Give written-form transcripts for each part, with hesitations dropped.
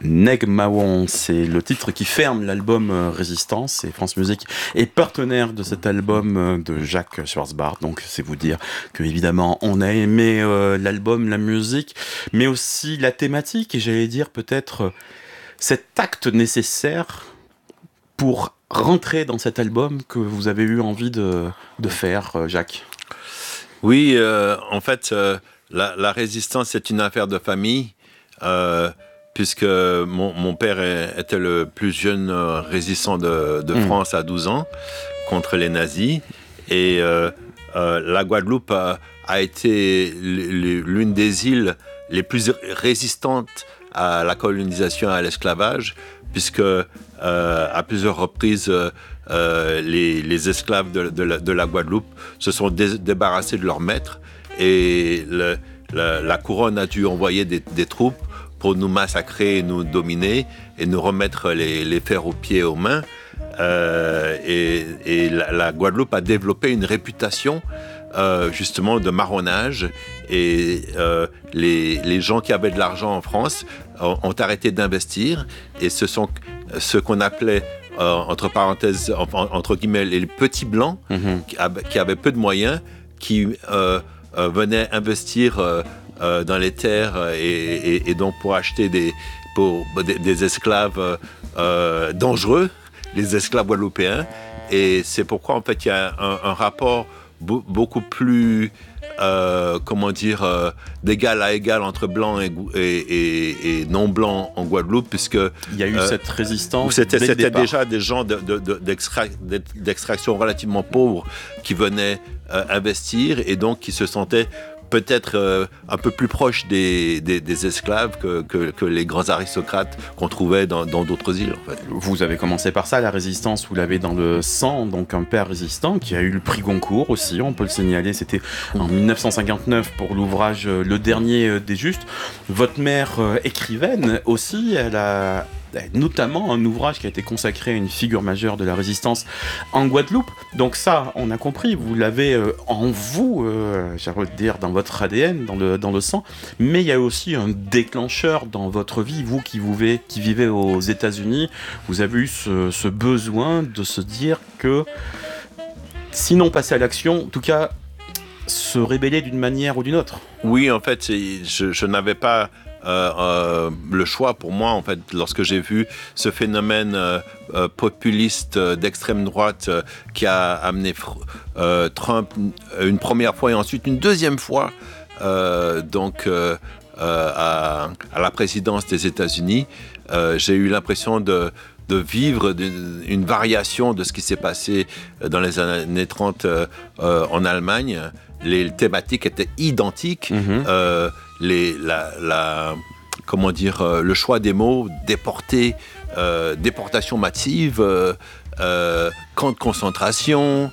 Neg Mawon, c'est le titre qui ferme l'album Résistance, et France Musique est partenaire de cet album de Jacques Schwarzbach, donc c'est vous dire que évidemment on a aimé l'album, la musique, mais aussi la thématique, et j'allais dire peut-être cet acte nécessaire pour rentrer dans cet album que vous avez eu envie de faire, Jacques. Oui, en fait, la résistance, c'est une affaire de famille, puisque mon père était le plus jeune résistant de France à 12 ans contre les nazis. Et la Guadeloupe a été l'une des îles les plus résistantes à la colonisation et à l'esclavage, puisque à plusieurs reprises, les esclaves de la Guadeloupe se sont débarrassés de leurs maîtres, et la couronne a dû envoyer des troupes pour nous massacrer, nous dominer et nous remettre les fers aux pieds et aux mains. Et la Guadeloupe a développé une réputation justement de marronnage, et les gens qui avaient de l'argent en France ont arrêté d'investir, et ce sont ce qu'on appelait entre parenthèses, entre guillemets, les petits blancs qui avaient peu de moyens, qui venaient investir dans les terres, et donc pour acheter des esclaves dangereux, les esclaves guadeloupéens. Et c'est pourquoi en fait il y a un rapport beaucoup plus d'égal à égal entre blancs et non blancs en Guadeloupe, puisque il y a eu cette résistance. C'était déjà des gens d'extraction relativement pauvres qui venaient investir, et donc qui se sentaient peut-être un peu plus proches des esclaves que les grands aristocrates qu'on trouvait dans d'autres îles, en fait. Vous avez commencé par ça, la résistance, vous l'avez dans le sang, donc un père résistant qui a eu le prix Goncourt aussi, on peut le signaler, c'était en 1959 pour l'ouvrage Le Dernier des Justes. Votre mère écrivaine aussi, elle a notamment un ouvrage qui a été consacré à une figure majeure de la résistance en Guadeloupe. Donc ça, on a compris, vous l'avez en vous, j'ai envie de dire, dans votre ADN, dans le sang, mais il y a aussi un déclencheur dans votre vie, vous qui vivez aux États-Unis, vous avez eu ce besoin de se dire que, sinon passer à l'action, en tout cas, se rébeller d'une manière ou d'une autre. Oui, en fait, je n'avais pas le choix pour moi, en fait, lorsque j'ai vu ce phénomène populiste d'extrême droite qui a amené Trump une première fois et ensuite une deuxième fois à la présidence des États-Unis. J'ai eu l'impression de vivre une variation de ce qui s'est passé dans les années 30 en Allemagne. Les thématiques étaient identiques. Le choix des mots, déportation massive, camp de concentration,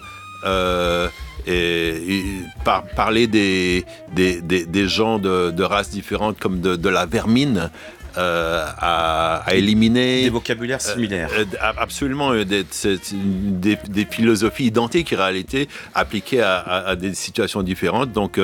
parler des gens de races différentes comme de la vermine à éliminer. Des vocabulaires similaires. Absolument, des philosophies identiques en réalité, appliquées à des situations différentes. Donc,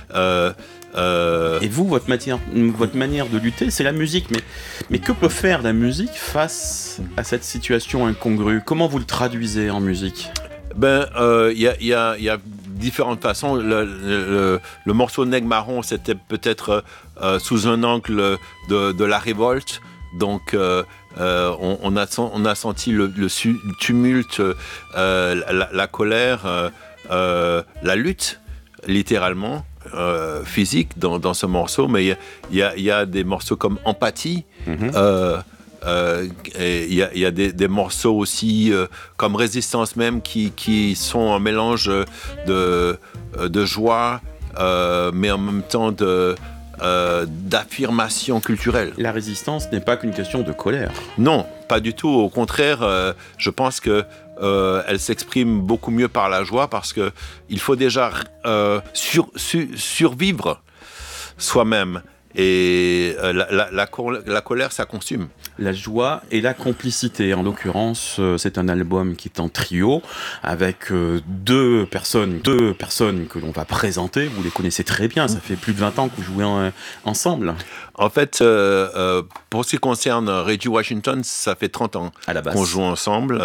et vous, votre manière de lutter, c'est la musique. Mais que peut faire la musique face à cette situation incongrue ? Comment vous le traduisez en musique ? Il y a différentes façons. Le morceau Neg Marron, c'était peut-être sous un angle de la révolte. Donc, on a senti le tumulte, la colère, la lutte, littéralement. Physique dans ce morceau, mais il y a des morceaux comme Empathie. Il y a des morceaux aussi comme Résistance même qui sont un mélange de joie, mais en même temps d'affirmation culturelle. La résistance n'est pas qu'une question de colère. Non, pas du tout. Au contraire, je pense que elle s'exprime beaucoup mieux par la joie, parce que il faut déjà survivre soi-même, Et la colère, ça consume. La joie et la complicité. En l'occurrence, c'est un album qui est en trio avec deux personnes que l'on va présenter. Vous les connaissez très bien, ça fait plus de 20 ans que vous jouez ensemble. En fait, pour ce qui concerne Reggie Washington, ça fait 30 ans à la basse qu'on joue ensemble.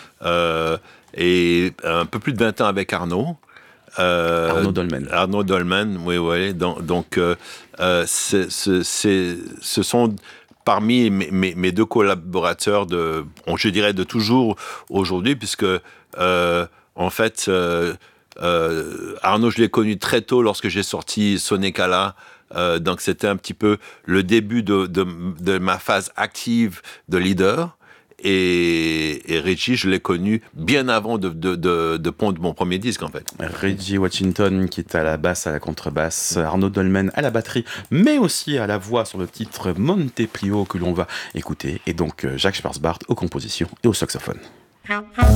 Et un peu plus de 20 ans avec Arnaud. Arnaud Dolmen. Arnaud Dolmen, oui. Donc, ce sont parmi mes deux collaborateurs je dirais de toujours aujourd'hui, puisque en fait, Arnaud, je l'ai connu très tôt lorsque j'ai sorti Sonekala. Donc, c'était un petit peu le début de ma phase active de leader. Et Reggie, je l'ai connu bien avant de pondre mon premier disque, en fait. Reggie Washington, qui est à la basse, à la contrebasse, Arnaud Dolmen à la batterie, mais aussi à la voix sur le titre Monteplio que l'on va écouter, et donc Jacques Schwarzbart aux compositions et au saxophone.